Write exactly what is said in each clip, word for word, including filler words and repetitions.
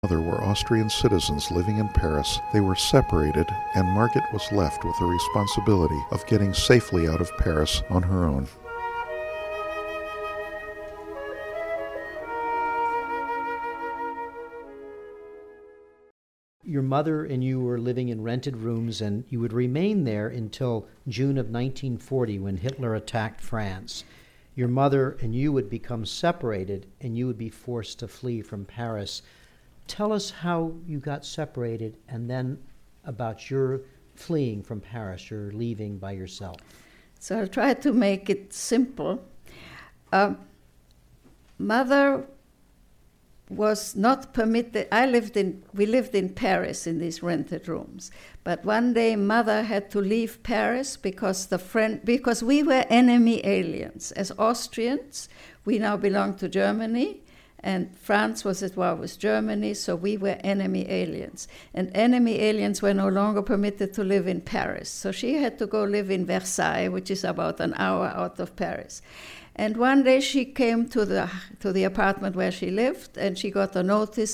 Mother were Austrian citizens living in Paris. They were separated, and Margit was left with the responsibility of getting safely out of Paris on her own. Your mother and you were living in rented rooms, and you would remain there until June of nineteen forty when Hitler attacked France. Your mother and you would become separated, and you would be forced to flee from Paris. Tell us how you got separated, and then about your fleeing from Paris, your leaving by yourself. So I'll try to make it simple. Uh, mother was not permitted. I lived in, we lived in Paris in these rented rooms. But one day mother had to leave Paris because the friend, because we were enemy aliens. As Austrians, we now belong to Germany, and France was at war with Germany, so we were enemy aliens. And enemy aliens were no longer permitted to live in Paris. So she had to go live in Versailles, which is about an hour out of Paris. And one day she came to the to the apartment where she lived, and she got a notice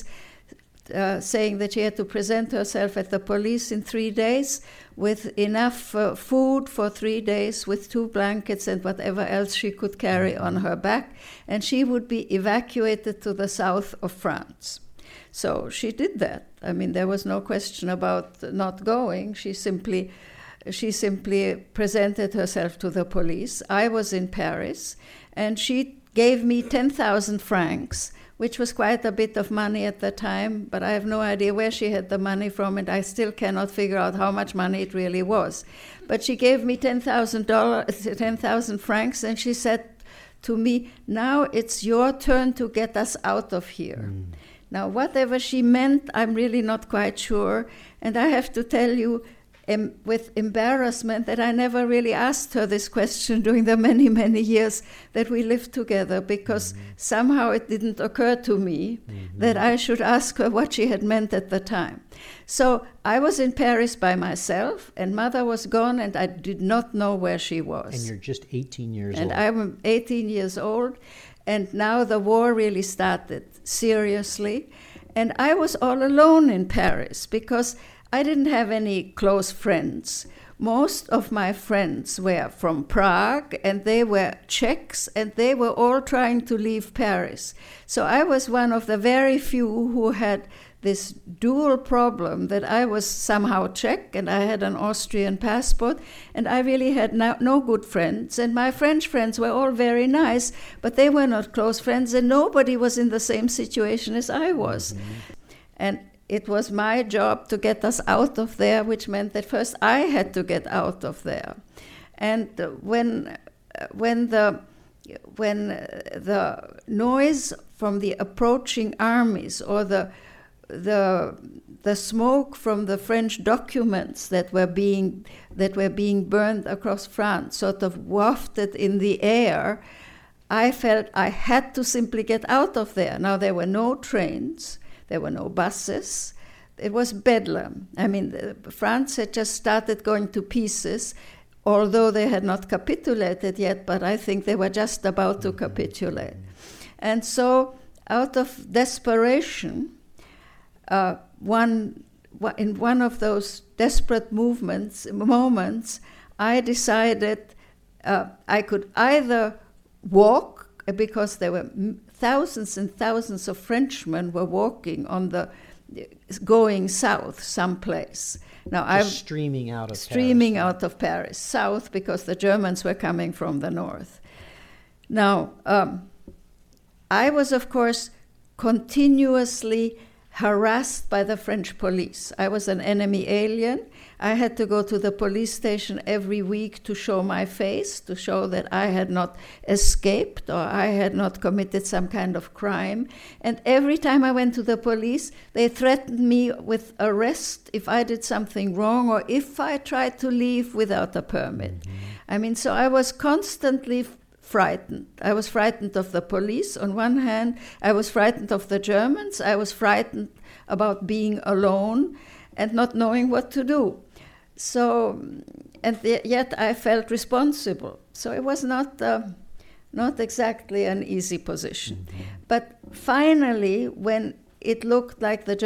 uh, saying that she had to present herself at the police in three days with enough uh, food for three days, with two blankets and whatever else she could carry on her back, and she would be evacuated to the south of France. So she did that. I mean, there was no question about not going. She simply... She simply presented herself to the police. I was in Paris, and she gave me ten thousand francs, which was quite a bit of money at the time, but I have no idea where she had the money from, and I still cannot figure out how much money it really was. But she gave me ten thousand dollars, ten thousand francs, and she said to me, "Now it's your turn to get us out of here." Mm. Now, whatever she meant, I'm really not quite sure, and I have to tell you, Um, with embarrassment, that I never really asked her this question during the many, many years that we lived together, because mm-hmm. somehow it didn't occur to me mm-hmm. that I should ask her what she had meant at the time. So I was in Paris by myself, and mother was gone, and I did not know where she was. And you're just eighteen years and old. And I'm eighteen years old, and now the war really started seriously, and I was all alone in Paris because I didn't have any close friends. Most of my friends were from Prague, and they were Czechs, and they were all trying to leave Paris. So I was one of the very few who had this dual problem, that I was somehow Czech, and I had an Austrian passport, and I really had no, no good friends. And my French friends were all very nice, but they were not close friends, and nobody was in the same situation as I was. Mm-hmm. And it was my job to get us out of there, which meant that first I had to get out of there. And when when the when the noise from the approaching armies, or the the the smoke from the French documents that were being that were being burned across France sort of wafted in the air, I felt I had to simply get out of there. Now, there were no trains. There were no buses. It was bedlam. I mean, the, France had just started going to pieces, although they had not capitulated yet, but I think they were just about to capitulate. And so, out of desperation, uh, one in one of those desperate movements, moments, I decided uh, I could either walk, because there were thousands and thousands of Frenchmen were walking on the, going south someplace. Now I was streaming out of streaming Paris. out of Paris, south, because the Germans were coming from the north. Now, um, I was, of course, continuously harassed by the French police. I was an enemy alien. I had to go to the police station every week to show my face, to show that I had not escaped or I had not committed some kind of crime. And every time I went to the police, they threatened me with arrest if I did something wrong, or if I tried to leave without a permit. Mm-hmm. I mean, so I was constantly f- frightened. I was frightened of the police on one hand. I was frightened of the Germans. I was frightened about being alone and not knowing what to do. So, and the, yet I felt responsible. So it was not uh, not exactly an easy position. Mm-hmm. But finally, when it looked like the